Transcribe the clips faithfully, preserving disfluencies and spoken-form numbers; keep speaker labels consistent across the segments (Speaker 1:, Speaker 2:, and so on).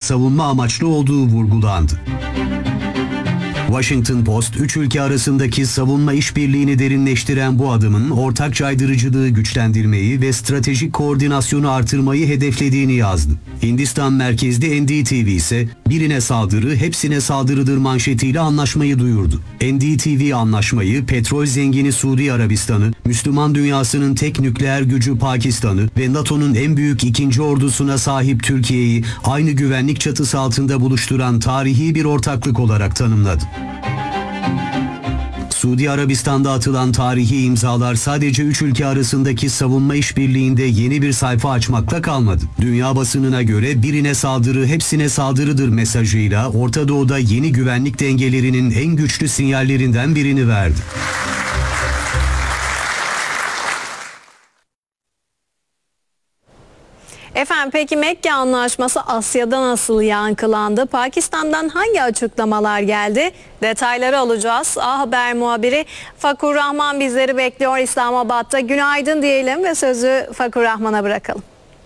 Speaker 1: savunma amaçlı olduğu vurgulandı. Washington Post, üç ülke arasındaki savunma işbirliğini derinleştiren bu adımın ortak caydırıcılığı güçlendirmeyi ve stratejik koordinasyonu artırmayı hedeflediğini yazdı. Hindistan merkezli N D T V ise birine saldırı hepsine saldırıdır manşetiyle anlaşmayı duyurdu. N D T V anlaşmayı petrol zengini Suudi Arabistan'ı, Müslüman dünyasının tek nükleer gücü Pakistan'ı ve NATO'nun en büyük ikinci ordusuna sahip Türkiye'yi aynı güvenlik çatısı altında buluşturan tarihi bir ortaklık olarak tanımladı. Suudi Arabistan'da atılan tarihi imzalar sadece üç ülke arasındaki savunma işbirliğinde yeni bir sayfa açmakla kalmadı. Dünya basınına göre birine saldırı hepsine saldırıdır mesajıyla Orta Doğu'da yeni güvenlik dengelerinin en güçlü sinyallerinden birini verdi.
Speaker 2: Efendim peki Mekke Anlaşması Asya'da nasıl yankılandı? Pakistan'dan hangi açıklamalar geldi? Detayları alacağız. A Haber muhabiri Fakur Rahman bizleri bekliyor İslamabad'da. Günaydın diyelim ve sözü Fakur Rahman'a bırakalım.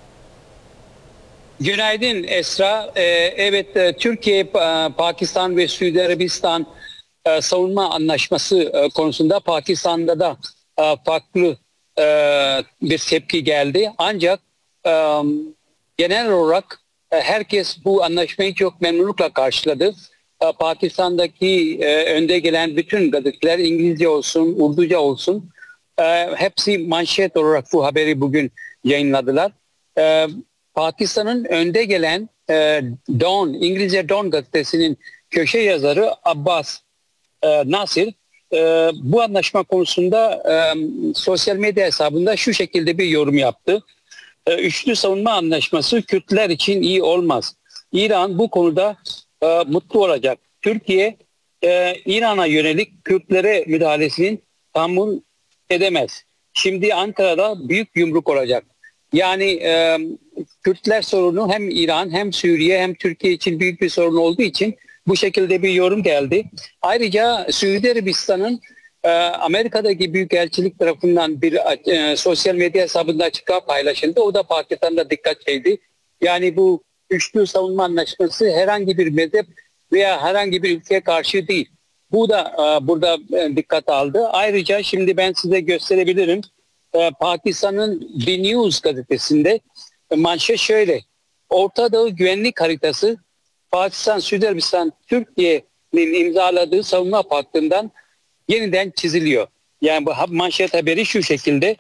Speaker 3: Günaydın Esra. Ee, evet Türkiye, Pakistan ve Suudi Arabistan e, savunma anlaşması e, konusunda Pakistan'da da e, farklı e, bir tepki geldi. Ancak e, genel olarak e, herkes bu anlaşmayı çok memnunlukla karşıladı. E, Pakistan'daki e, önde gelen bütün gazeteler İngilizce olsun, Urduca olsun e, hepsi manşet olarak bu haberi bugün yayınladılar. E, Pakistan'ın önde gelen e, Dawn, İngilizce Dawn gazetesinin köşe yazarı Abbas e, Nasir e, bu anlaşma konusunda e, sosyal medya hesabında şu şekilde bir yorum yaptı. E, üçlü savunma anlaşması Kürtler için iyi olmaz. İran bu konuda e, mutlu olacak. Türkiye e, İran'a yönelik Kürtlere müdahalesinin tahammül edemez. Şimdi Ankara'da büyük yumruk olacak. Yani e, Kürtler sorunu hem İran hem Suriye hem Türkiye için büyük bir sorun olduğu için bu şekilde bir yorum geldi. Ayrıca Suudi Arabistan'ın e, Amerika'daki Büyükelçilik tarafından bir e, sosyal medya hesabında açıklama paylaşıldı. O da Pakistan'da dikkat çekti. Yani bu üçlü savunma anlaşması herhangi bir mezhep veya herhangi bir ülkeye karşı değil. Bu da e, burada e, dikkat aldı. Ayrıca şimdi ben size gösterebilirim. Pakistan'ın The News gazetesinde manşet şöyle: Orta Doğu güvenlik haritası Pakistan, Suudi Arabistan, Türkiye'nin imzaladığı savunma paktından yeniden çiziliyor. Yani bu manşet haberi şu şekilde.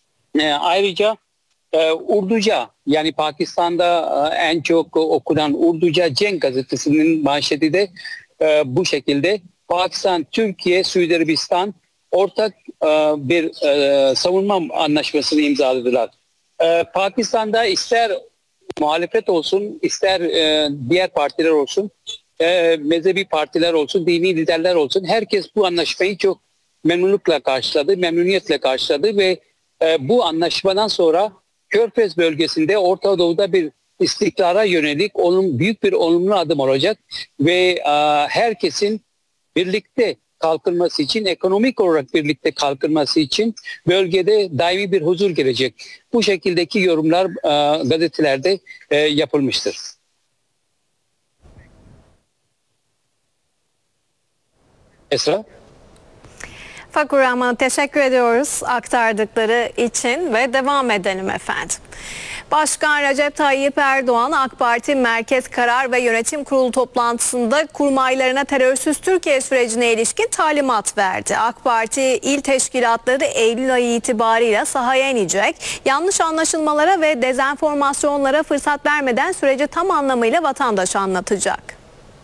Speaker 3: E, ayrıca e, Urduca, yani Pakistan'da e, en çok okunan Urduca Cenk gazetesinin manşeti de e, bu şekilde. Pakistan, Türkiye, Suudi Arabistan ortak e, bir e, savunma anlaşmasını imzaladılar. E, Pakistan'da ister muhalefet olsun, ister e, diğer partiler olsun, e, mezhebi partiler olsun, dini liderler olsun, herkes bu anlaşmayı çok memnunlukla karşıladı, memnuniyetle karşıladı ve e, bu anlaşmadan sonra Körfez bölgesinde Orta Doğu'da bir istikrara yönelik onun büyük bir olumlu adım olacak ve e, herkesin birlikte kalkınması için, ekonomik olarak birlikte kalkınması için bölgede daimi bir huzur gelecek. Bu şekildeki yorumlar e, gazetelerde e, yapılmıştır. Esra?
Speaker 2: Fakur Rahman'a teşekkür ediyoruz aktardıkları için ve devam edelim efendim. Başkan Recep Tayyip Erdoğan AK Parti Merkez Karar ve Yönetim Kurulu toplantısında kurmaylarına terörsüz Türkiye sürecine ilişkin talimat verdi. AK Parti il teşkilatları Eylül ayı itibarıyla sahaya inecek. Yanlış anlaşılmalara ve dezenformasyonlara fırsat vermeden süreci tam anlamıyla vatandaşa anlatacak.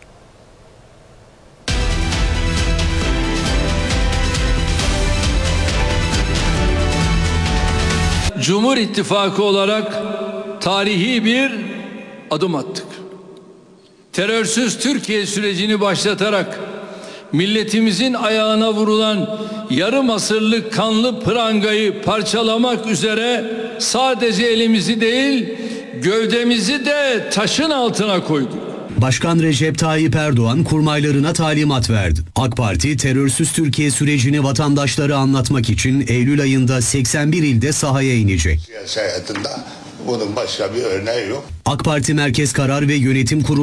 Speaker 4: Cumhur İttifakı olarak tarihi bir adım attık. Terörsüz Türkiye sürecini başlatarak milletimizin ayağına vurulan yarım asırlık kanlı prangayı parçalamak üzere sadece elimizi değil, gövdemizi de taşın altına koyduk.
Speaker 1: Başkan Recep Tayyip Erdoğan kurmaylarına talimat verdi. AK Parti terörsüz Türkiye sürecini vatandaşlara anlatmak için Eylül ayında seksen bir ilde sahaya inecek.
Speaker 5: Siyasi hayatında bunun başka bir örneği yok.
Speaker 1: AK Parti Merkez Karar ve Yönetim Kurulu